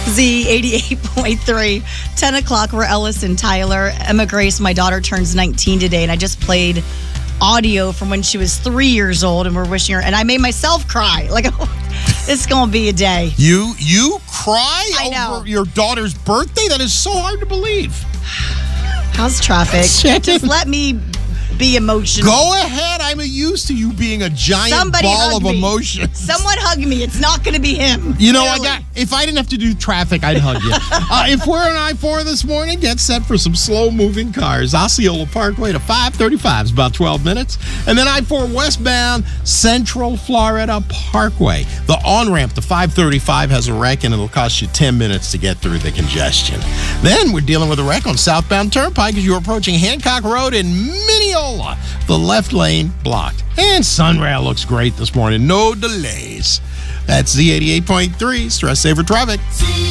Z 88.3, 10 o'clock, we're Ellis and Tyler. Emma Grace, my daughter, turns 19 today, and I just played audio from when she was 3 years old, and we're wishing her, and I made myself cry. Like, it's going to be a day. You cry over your daughter's birthday? That is so hard to believe. How's traffic? Just let me be emotional. Go ahead. I'm used to you being a giant ball of emotions. Someone hug me. It's not going to be him. You know, if I didn't have to do traffic, I'd hug you. If we're on I-4 this morning, get set for some slow-moving cars. Osceola Parkway to 535 is about 12 minutes. And then I-4 westbound, Central Florida Parkway. The on-ramp to 535 has a wreck, and it'll cost you 10 minutes to get through the congestion. Then we're dealing with a wreck on southbound Turnpike as you're approaching Hancock Road in Mineola. The left lane blocked. And Sunrail looks great this morning. No delays. That's Z88.3, Stress Saver Traffic.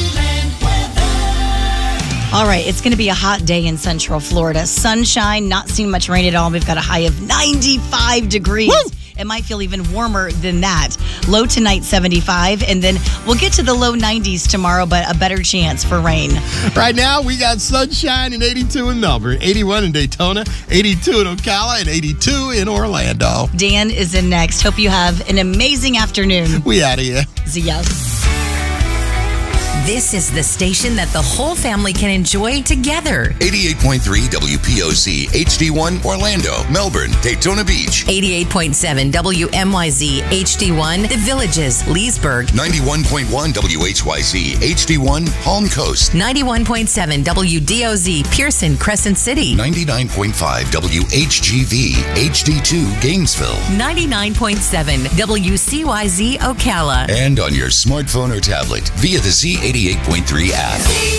All right, it's going to be a hot day in Central Florida. Sunshine, not seeing much rain at all. We've got a high of 95 degrees. Woo! It might feel even warmer than that. Low tonight, 75. And then we'll get to the low 90s tomorrow, but a better chance for rain. Right now, we got sunshine in 82 in Melbourne, 81 in Daytona, 82 in Ocala, and 82 in Orlando. Dan is in next. Hope you have an amazing afternoon. We out of here. See ya. This is the station that the whole family can enjoy together. 88.3 WPOC, HD1, Orlando, Melbourne, Daytona Beach. 88.7 WMYZ, HD1, The Villages, Leesburg. 91.1 WHYZ, HD1, Palm Coast. 91.7 WDOZ, Pearson, Crescent City. 99.5 WHGV, HD2, Gainesville. 99.7 WCYZ, Ocala. And on your smartphone or tablet via the Z88.3 app.